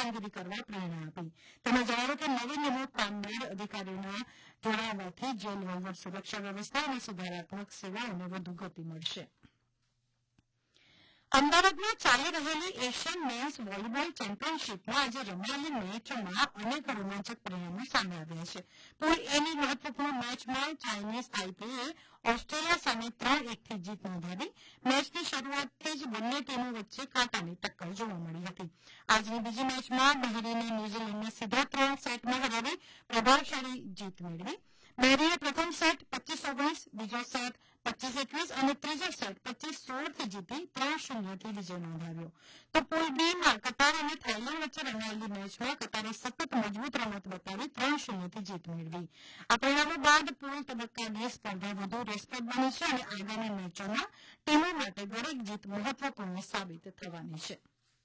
કામગીરી કરવા પ્રેરણા આપી. તેમણે જણાવ્યું કે નવી નિમણૂક પામનાર અધિકારીઓના જોડાવાથી જેલ વહીવટ, સુરક્ષા વ્યવસ્થા અને સુધારાત્મક સેવાઓને વધુ ગતિ મળશે. અમદાવાદમાં ચાલી રહેલી એશિયન મેન્સ વોલીબોલ ચેમ્પિયનશીપમાં આજે રમાયેલી મેચોમાં અનેક રોમાંચક પરિણામો સામે આવ્યા છે. પૂલ એની મહત્વપૂર્ણ મેચમાં ચાઇનીઝ તાઇપેઈએ ઓસ્ટ્રેલિયા સામે 3-1થી જીત નોંધાવી. મેચની શરૂઆતથી જ બંને ટીમો વચ્ચે કાંટાની ટક્કર જોવા મળી હતી. આજની બીજી મેચમાં બહેરીને ન્યૂઝીલેન્ડને સીધા 3 સેટમાં હરાવી પ્રભાવશાળી જીત મેળવી. બહેરીને પ્રથમ સેટ 25-19, બીજો સેટ 25-21 અને ત્રીજો સેટ 25-16થી જીતી 3-0થી વિજય નોંધાવ્યો. તો પૂલ બીમાં કતાર અને થાઇલેન્ડ વચ્ચે રમાયેલી મેચમાં કતારે સતત મજબૂત રમત બતાવી 3-0થી જીત મેળવી. આ પરિણામો બાદ પૂલ તબક્કાની સ્પર્ધા વધુ રસપ્રદ બની છે અને આગામી મેચોમાં ટીમો માટે દરેક જીત મહત્વપૂર્ણ સાબિત થવાની છે.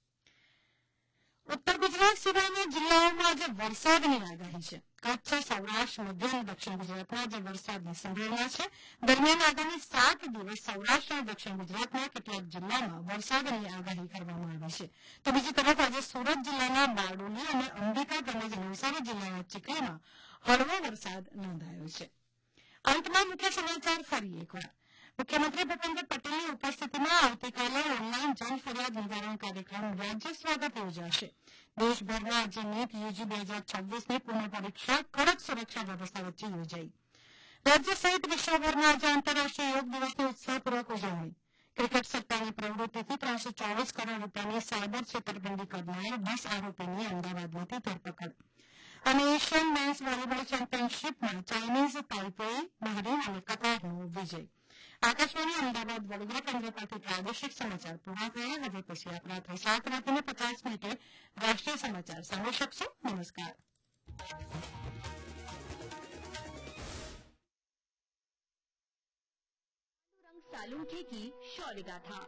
ઉત્તર ગુજરાત સિવાયના જિલ્લાઓમાં આજે વરસાદની આગાહી છે. કચ્છ, સૌરાષ્ટ્ર, મધ્ય અને દક્ષિણ ગુજરાતમાં આજે વરસાદની સંભાવના છે. દરમિયાન આગામી 7 દિવસ સૌરાષ્ટ્ર અને દક્ષિણ ગુજરાતના કેટલાક જિલ્લામાં વરસાદની આગાહી કરવામાં આવી છે. તો બીજી તરફ આજે સુરત જિલ્લાના બારડોલી અને અંબિકા તેમજ નવસારી જિલ્લાના ચીખલીમાં હળવો વરસાદ નોંધાયો છે. અંતમાં મુખ્ય સમાચાર ફરી એકવાર. મુખ્યમંત્રી ભૂપેન્દ્ર પટેલની ઉપસ્થિતિમાં આવતીકાલે ઓનલાઈન જન ફરિયાદ નિવારણ કાર્યક્રમ રાજ્ય સ્વાગત યોજાશે. દેશભરમાં આજે નીટ યુજી 2026ની પુનઃ પરીક્ષા કડક સુરક્ષા વ્યવસ્થા વચ્ચે યોજાઈ. રાજ્ય સહિત વિશ્વભરમાં આજે આંતરરાષ્ટ્રીય યોગ દિવસની ઉત્સાહપૂર્વક ઉજવણી. ક્રિકેટ સટ્ટાની પ્રવૃત્તિથી 324 કરોડ રૂપિયાની સાયબર છેતરપિંડી કરનાર 10 આરોપીની અમદાવાદમાંથી ધરપકડ. અને Asian men's volleyball ચેમ્પિયનશીપમાં Chinese તાઇપેઈ, Bahrain અને કતારનો વિજય. આકાશવાણી અમદાવાદ વડોદરા કેન્દ્ર પરથી પ્રાદેશિક સમાચાર પૂરા થયા. હવે પછી આપ રાત્રે 7:50 રાષ્ટ્રીય સમાચાર સાંભળી શકશો. નમસ્કાર. सालुंखे की शौर्य गाथा।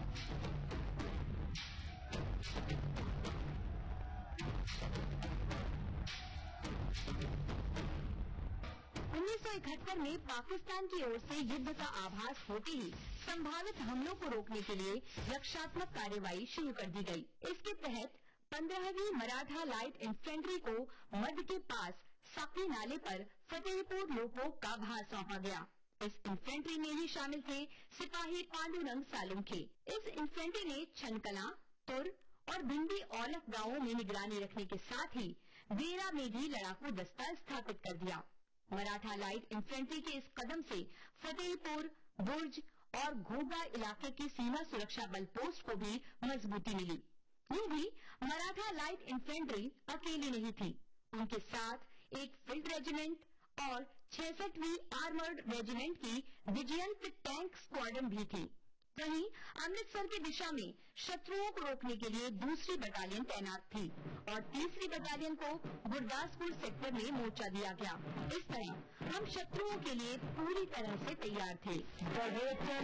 1971 में पाकिस्तान की ओर से युद्ध का आभास होते ही संभावित हमलों को रोकने के लिए रक्षात्मक कार्यवाही शुरू कर दी गई। इसके तहत 15वीं मराठा लाइट इन्फेंट्री को मध्य के पास साकरी नाले पर फतेहपुर लोपोक का भार सौंपा गया। इस इन्फेंट्री में ही शामिल थे सिपाही पांडुरंग सालुंखे। इस इन्फेंट्री ने छनकला, तुर और भिंडी औलख गांवों में निगरानी रखने के साथ ही बेरा में भी लड़ाकू दस्ता स्थापित कर दिया। मराठा लाइट इन्फेंट्री के इस कदम से फतेहपुर, बुर्ज और घोगा इलाके की सीमा सुरक्षा बल पोस्ट को भी मजबूती मिली। यूं भी मराठा लाइट इन्फेंट्री अकेली नहीं थी, उनके साथ एक फील्ड रेजिमेंट और 66वीं आर्मर्ड रेजिमेंट की विजिलेंट टैंक स्क्वाड्रन भी थी। वहीं अमृतसर की दिशा में शत्रुओं को रोकने के लिए दूसरी बटालियन तैनात थी और तीसरी बटालियन को गुरदासपुर सेक्टर में मोर्चा दिया गया। इस तरह हम शत्रुओं के लिए पूरी तरह से तैयार थे।